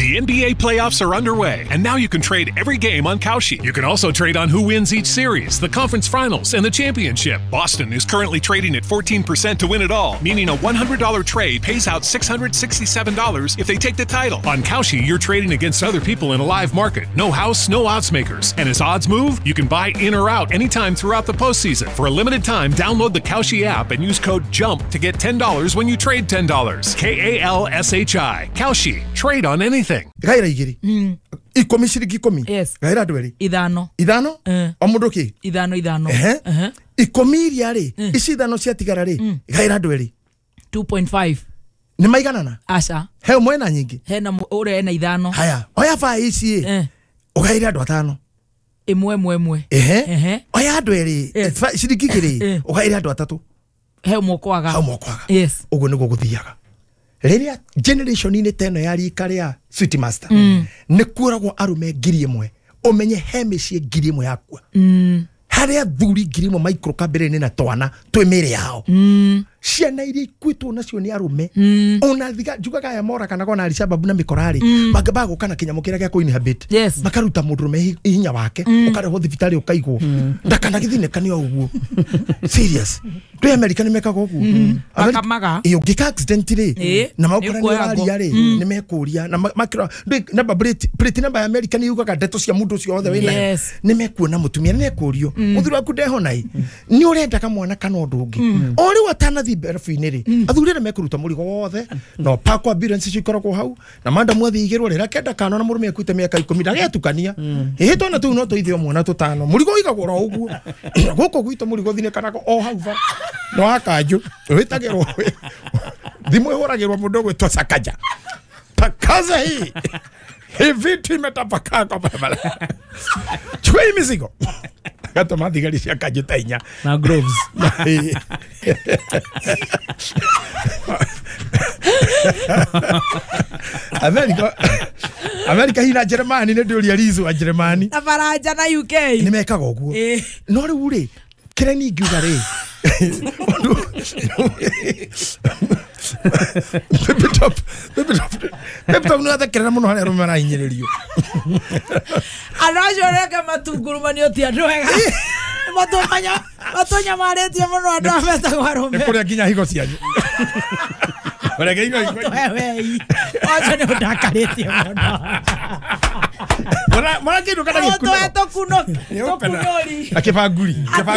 The NBA playoffs are underway, and now you can trade every game on Kalshi. You can also trade on who wins each series, the conference finals, and the championship. Boston is currently trading at 14% to win it all, meaning a $100 trade pays out $667 if they take the title. On Kalshi, you're trading against other people in a live market. No house, no odds makers. And as odds move, you can buy in or out anytime throughout the postseason. For a limited time, download the Kalshi app and use code JUMP to get $10 when you trade $10. KALSHI. Kalshi. Trade on anything. Gaira igiri. Ikomi shiriki ikomi. Yes. Gaira dweri. Idhano. Idhano? Omudoki. Idhano. Ikomi iriari. Isi idhano ciatigara ri. Gaira dweri. 2.5. Ni maiganana? Asha. He mwena nyingi. He na ure ena idhano. Haya. Oya fa isi ugaira andu atano. Imwe. Oya dweri. Shiriki igiri. Ugaira andu atatu. He umokwaga. Yes. Uguo niguo guthiaga. Riria generation ine teno ya rika ria Sweet Master ni kuragwo arume 1,000 umenye he mĩciĩ 1,000 yakwa haria thuri 1,000 micro kabere na twana twemere yao ciana iria ikuitwo nacio ni arume ona thiga njugaga ya mora kana kona Al-Shabaab na mikorari bagabago kana kinyamo kiria gya kuinhabit bakaruta mundurume hinya wake ukareho thibitari ukaigwo ndakana githine kanio uguo serious twe America ni mekaga uguo akamaga iyo gika accident ri na maukora ni ari ari ni mekuria na makira na plate number ya America ni yugaga ndeto cia mundu cio othe wina ni mekuona mutumia ni ekurio muthuri waku ndeho nai ni urenda kamwana kana undu ungi ori watana berafu-inĩ ri athurire mekuruta murigo wothe no pakwa ambulance cikoragwo hau na manda mwathi igirwo rira kenda kano na murume ekuite miaka 10 ndagetukania twana tu no tuithio mwana tutano murigo igagwo ro uguo guko gwito murigo thine kana o hau va no akanju witagirwo thimwe horagirwo mundu gwitwa Sakaja pakaza hii vitu imetapaka kwa barabara chukua hii mizigo gato mathigari cia kanju tainya na gloves America hina Germany ne ndio lializo wa Germany na Faraja na UK ni mekaga uguo no riu ri kire ni ngiuga ri Peptop no athekera muno haria rumara hinyiririo anajoreka matungurumanio ti andu wega matonya maretie muno andu ameta gwarume ni kuria nginya higo cianyu orege higo wewe acha ne ndakaritie muno mara kindu kana gikuno to kuno kunori akibanguri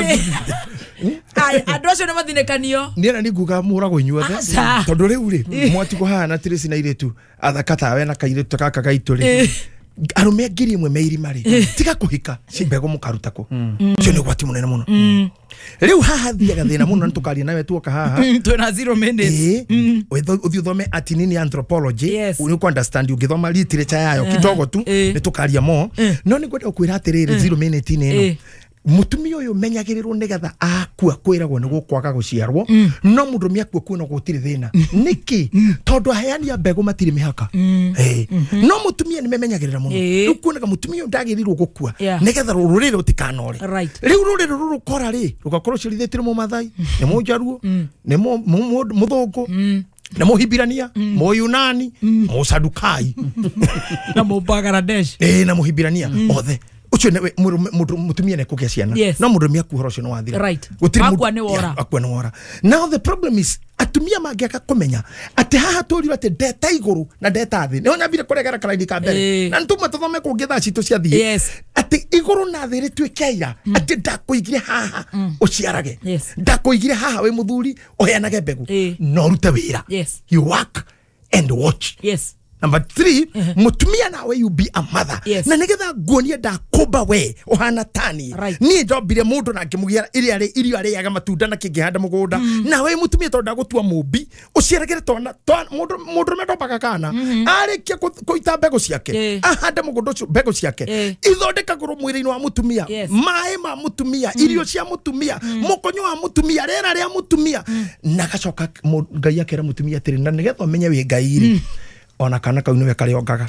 ai adocio ne mathinekanio ni era ni nguga muragwo inyuothe tondu riu ri mwati ko hana Tracy na iretu athakata we na kairetu kaka gaitu ri arume 1,000 meiri mari tiga kuhika cimbego mukarutako cio ni gwati munene muno riu haha thiaga thina muno ntukaria nawe tuoka haha twina 0 minutes uthi uthome atinini anthropology uni ku understand ugithoma literature yayo kidogo tu ni tukaria mo no ni gwenda kwira atiriri 0 minute ino mutumia uyu menyagirirwo nigetha akua kwiragwo ni gukwaga guciarwo no mundumi akua kuona gutiri thina niki tondu aheani mbegu matiri mihaka no mutumia ni memenyagirira muno ukuonaga mutumia ndagirirwo gukua nigetha rurire utikanore riu rurire rurukora ri rugakorwo cirithitirwo mu Mathai ni Mujaruo ni Muthungu na Muhibirania Muyunani Musadukai na Bangladesh na Muhibirania othe ucio ne mutumia ne kugia ciana no mutumia akuhoro cio no wathira gutiri akwa ni wora now the problem is atumia mangiaka kumenya ati haha turi ati ndeta iguru na ndeta thi no nyambire kuregera karaini ka mbere na ntuma tuthome kungitha citu cia thi ati iguru na thi ritwikeira ati ndakuigire haha uciarage ndakuigire haha we muthuri uheanage mbegu no rute wira you work and watch Number 3, mutumia nawe you be a mother. Na nigetha nguonie ndakumba we ohana tani. Ni ndobire mundu na ngimugia irio ariaga matunda na kingihanda mugunda. Na we mutumia tondu ndagutua mumbi uciaragire twana mundu medombaga kana. Arikia kuita mbegu ciake. Ahanda mugunda ucio mbegu ciake. Ithondekagwo mwiri-ini wa mutumia. Mai ma mutumia, irio cia mutumia, mukonyo wa mutumia, rera ria mutumia. Na gacoka Ngai akera mutumia atiri na nigetha menye wi Ngai ona kana kau niwe kariongaga.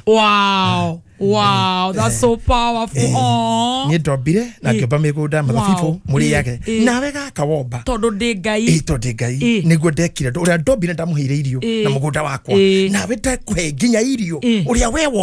Wow, that's so powerful. Ni ndobire na ngĩmba mĩgũnda mathabibu muri yake nawe gaka womba tondu ndi Ngai tondu Ngai niguo ndekire uria ndobire ndamuheire irio na mũgũnda wakwa nawe ndekuhe nginya irio uria we